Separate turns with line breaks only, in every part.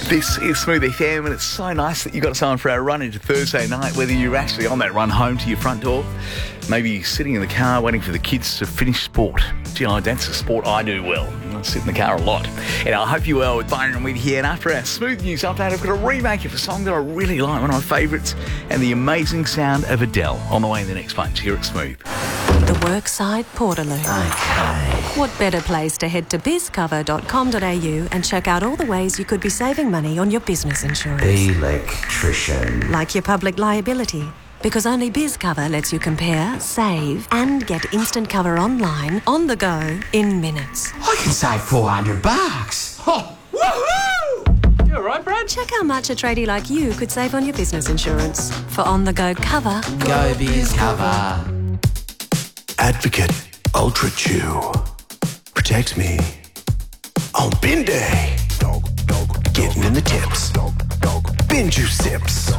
This is Smooth FM, and it's so nice that you got us on for our run into Thursday night, whether you're actually on that run home to your front door, maybe sitting in the car waiting for the kids to finish sport. Do you know, that's a sport I do well. I sit in the car a lot. And I hope you're well with Byron and Weed here. And after our Smooth News update, I've got a remake of a song that I really like, one of my favourites, and the amazing sound of Adele on the way in the next bunch here at Smooth.
The Workside Portaloo.
Okay.
What better place to head to bizcover.com.au and check out all the ways you could be saving money on your business insurance.
Electrician.
Like your public liability. Because only BizCover lets you compare, save, and get instant cover online, on the go, in minutes.
I can save $400. Oh, woohoo!
You all right, Brad?
Check how much a tradie like you could save on your business insurance. For on-the-go cover,
Go BizCover.
Advocate Ultra Chew protects me on bin day. Getting in the tips. Bin juice sips.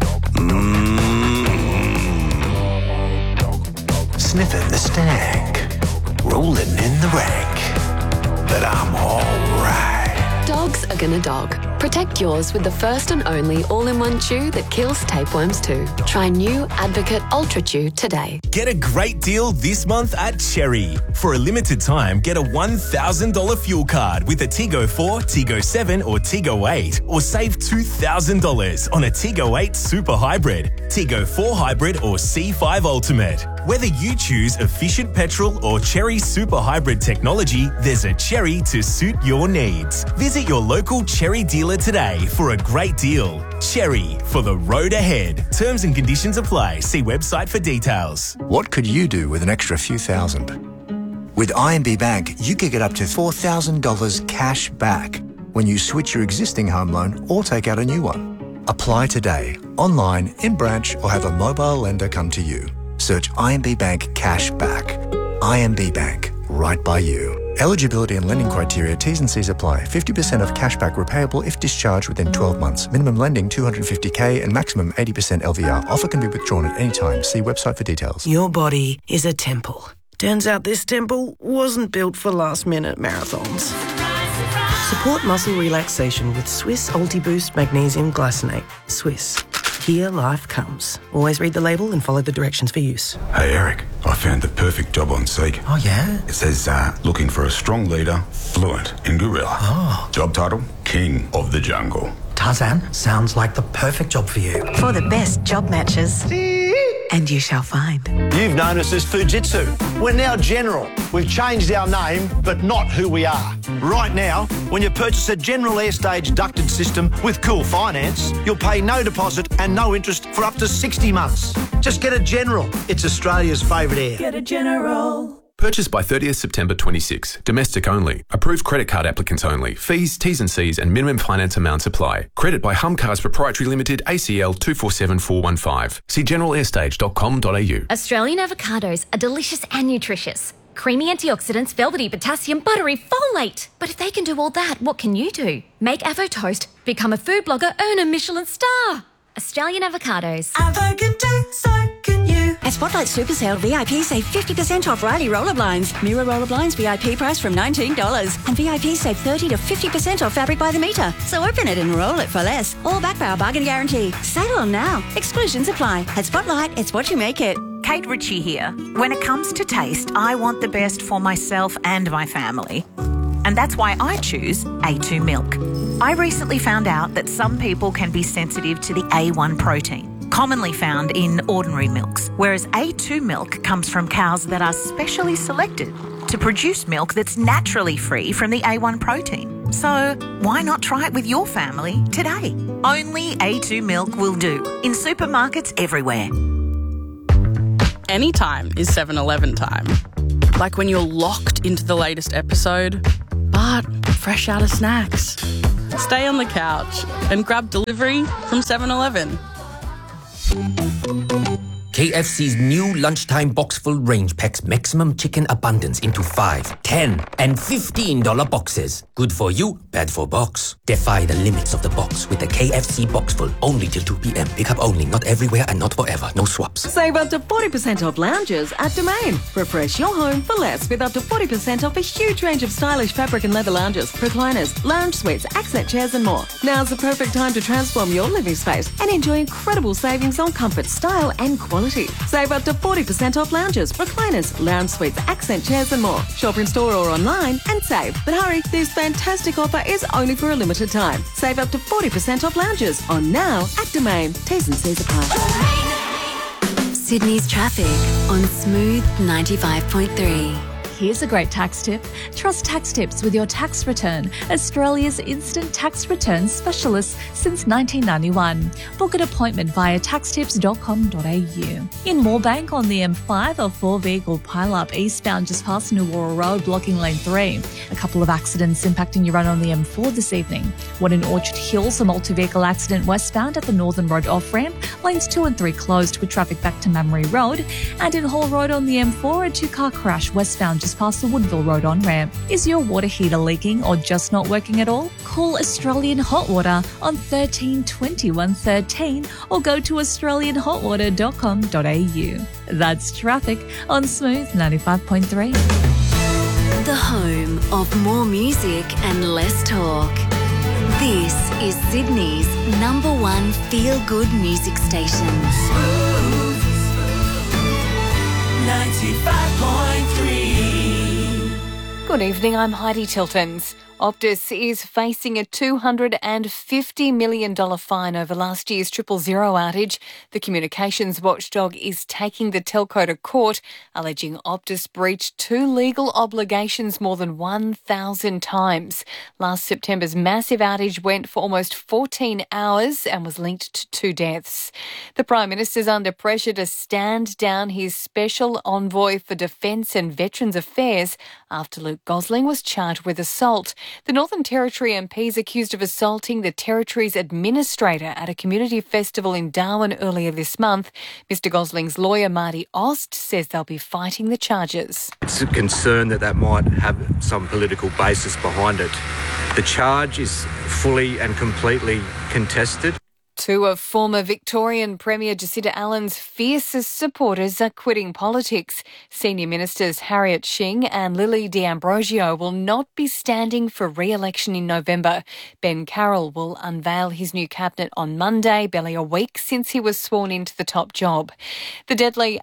Sniffing the stank. Rolling in the rank. But I'm alright.
Dogs are gonna dog. Protect yours with the first and only all-in-one chew that kills tapeworms too. Try new Advocate Ultra Chew today.
Get a great deal this month at Cherry. For a limited time, get a $1,000 fuel card with a Tigo 4, Tigo 7 or Tigo 8, or save $2,000 on a Tigo 8 Super Hybrid, Tigo 4 Hybrid or C5 Ultimate. Whether you choose efficient petrol or Cherry Super Hybrid technology, there's a Cherry to suit your needs. Visit your local Cherry dealer today for a great deal. Cherry, for the road ahead. Terms and conditions apply. See website for details.
What could you do with an extra few thousand? With IMB Bank, you could get up to $4,000 cash back when you switch your existing home loan or take out a new one. Apply today, online, in branch, or have a mobile lender come to you. Search IMB Bank Cash Back. IMB Bank, right by you. Eligibility and lending criteria, T's and C's apply. 50% of cashback repayable if discharged within 12 months. Minimum lending $250K and maximum 80% LVR. Offer can be withdrawn at any time. See website for details.
Your body is a temple. Turns out this temple wasn't built for last-minute marathons. Support muscle relaxation with Swiss Ultiboost Magnesium Glycinate. Swiss. Here life comes. Always read the label and follow the directions for use.
Hey Eric, I found the perfect job on Seek.
Oh, yeah?
It says, looking for a strong leader, fluent in gorilla.
Oh.
Job title, King of the Jungle.
Tarzan, sounds like the perfect job for you.
For the best job matches. And you shall find.
You've known us as Fujitsu. We're now General. We've changed our name, but not who we are. Right now, when you purchase a General Airstage ducted system with Cool Finance, you'll pay no deposit and no interest for up to 60 months. Just get a General. It's Australia's favourite air.
Get a General.
Purchased by 30th September 26. Domestic only. Approved credit card applicants only. Fees, T's and C's and minimum finance amounts apply. Credit by Humcars Proprietary Limited, ACL 247415. See generalairstage.com.au.
Australian avocados are delicious and nutritious. Creamy antioxidants, velvety potassium, buttery folate. But if they can do all that, what can you do? Make Avo Toast, become a food blogger, earn a Michelin star. Australian avocados.
Avo can do, so can you. At Spotlight Super Sale, VIP save 50% off Riley roller blinds. Mirror roller blinds VIP price from $19. And VIP save 30 to 50% off fabric by the metre. So open it and roll it for less. All backed by our bargain guarantee. Sale on now. Exclusions apply. At Spotlight, it's what you make it.
Kate Ritchie here. When it comes to taste, I want the best for myself and my family. And that's why I choose A2 milk. I recently found out that some people can be sensitive to the A1 protein, commonly found in ordinary milks, whereas A2 milk comes from cows that are specially selected to produce milk that's naturally free from the A1 protein. So why not try it with your family today? Only A2 milk will do in supermarkets everywhere.
Anytime is 7-Eleven time. Like when you're locked into the latest episode, but fresh out of snacks. Stay on the couch and grab delivery from 7-Eleven.
KFC's new lunchtime box full range packs maximum chicken abundance into $5, $10, and $15 boxes. Good for you, bad for box. Defy the limits of the box with the KFC box full. Only till 2 p.m. Pick up only, not everywhere and not forever. No swaps.
Save up to 40% off lounges at Domain. Refresh your home for less with up to 40% off a huge range of stylish fabric and leather lounges, recliners, lounge suites, accent chairs and more. Now's the perfect time to transform your living space and enjoy incredible savings on comfort, style and quality. Save up to 40% off lounges, recliners, lounge suites, accent chairs and more. Shop in store or online and save. But hurry, this fantastic offer is only for a limited time. Save up to 40% off lounges on now at Domain. T's and C's apply.
Sydney's traffic on Smooth 95.3.
Here's a great tax tip. Trust Tax Tips with your tax return, Australia's instant tax return specialist since 1991. Book an appointment via taxtips.com.au. In Moorebank on the M5, a 4-vehicle pile-up eastbound just past Nuwara Road, blocking lane 3. A couple of accidents impacting your run on the M4 this evening. One in Orchard Hills, a multi-vehicle accident westbound at the Northern Road off-ramp. Lanes 2 and 3 closed with traffic back to Mamre Road. And in Hall Road on the M4, a 2-car crash westbound just past the Woodville Road on-ramp. Is your water heater leaking or just not working at all? Call Australian Hot Water on 13 21 13 or go to australianhotwater.com.au. That's traffic on Smooth 95.3.
The home of more music and less talk. This is Sydney's #1 feel-good music station.
95.3.
Good evening, I'm Heidi Tiltons. Optus is facing a $250 million fine over last year's 000 outage. The communications watchdog is taking the telco to court, alleging Optus breached 2 legal obligations more than 1,000 times. Last September's massive outage went for almost 14 hours and was linked to 2 deaths. The Prime Minister's under pressure to stand down his special envoy for Defence and Veterans Affairs after Luke Gosling was charged with assault. The Northern Territory MP is accused of assaulting the Territory's administrator at a community festival in Darwin earlier this month. Mr Gosling's lawyer, Marty Ost, says they'll be fighting the charges.
It's a concern that might have some political basis behind it. The charge is fully and completely contested.
2 of former Victorian Premier Jacinta Allen's fiercest supporters are quitting politics. Senior Ministers Harriet Shing and Lily D'Ambrosio will not be standing for re-election in November. Ben Carroll will unveil his new cabinet on Monday, barely a week since he was sworn into the top job. The deadly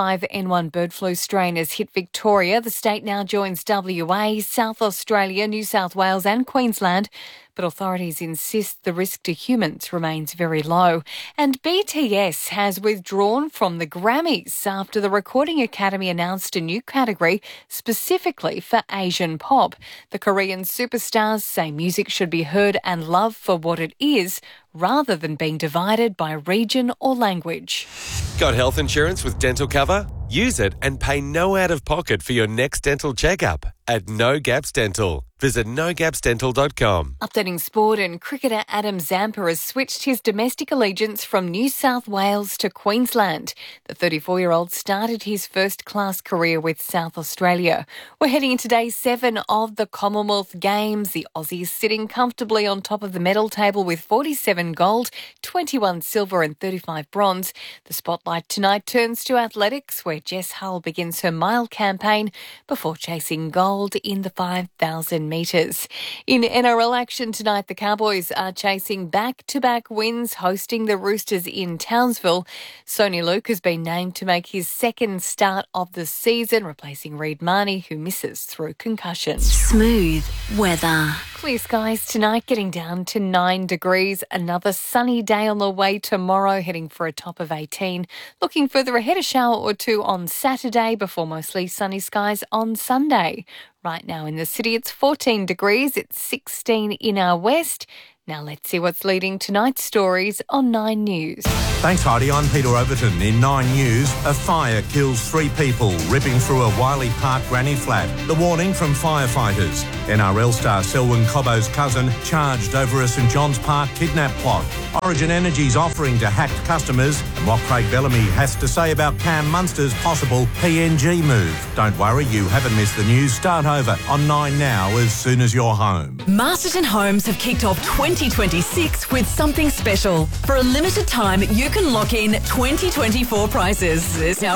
H5N1 bird flu strain has hit Victoria. The state now joins WA, South Australia, New South Wales and Queensland. But authorities insist the risk to humans remains very low. And BTS has withdrawn from the Grammys after the Recording Academy announced a new category specifically for Asian pop. The Korean superstars say music should be heard and loved for what it is, rather than being divided by region or language.
Got health insurance with dental cover? Use it and pay no out-of-pocket for your next dental checkup at No Gaps Dental. Visit nogapsdental.com.
Updating sport, and cricketer Adam Zampa has switched his domestic allegiance from New South Wales to Queensland. The 34-year-old started his first-class career with South Australia. We're heading into day 7 of the Commonwealth Games. The Aussies sitting comfortably on top of the medal table with 47 gold, 21 silver and 35 bronze. The spotlight tonight turns to athletics, where Jess Hull begins her mile campaign before chasing gold in the 5,000 metres. In NRL action tonight, the Cowboys are chasing back-to-back wins, hosting the Roosters in Townsville. Sony Luke has been named to make his second start of the season, replacing Reid Marnie, who misses through concussion.
Smooth weather.
Clear skies tonight, getting down to 9 degrees. Another sunny day on the way tomorrow, heading for a top of 18. Looking further ahead, a shower or 2 on Saturday before mostly sunny skies on Sunday. Right now in the city, it's 14 degrees. It's 16 in our west. Now let's see what's leading tonight's stories on 9 News.
Thanks, Heidi. I'm Peter Overton. In 9 News, a fire kills 3 people, ripping through a Wiley Park granny flat. The warning from firefighters. NRL star Selwyn Cobbo's cousin charged over a St John's Park kidnap plot. Origin Energy's offering to hacked customers, and what Craig Bellamy has to say about Cam Munster's possible PNG move. Don't worry, you haven't missed the news. Start over on 9 Now as soon as you're home.
Masterton Homes have kicked off 2026 with something special. For a limited time, you can lock in 2024 prices.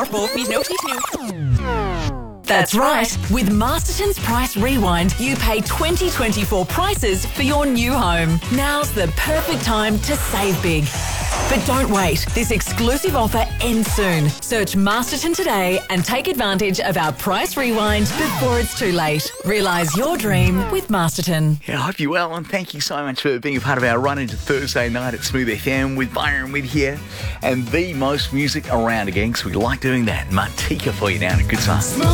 That's right. With Masterton's Price Rewind, you pay 2024 prices for your new home. Now's the perfect time to save big. But don't wait. This exclusive offer ends soon. Search Masterton today and take advantage of our Price Rewind before it's too late. Realise your dream with Masterton.
Yeah, I hope you're well, and thank you so much for being a part of our run into Thursday night at Smooth FM with Byron with here and the most music around again, because we like doing that. Martika for you now, and a good time.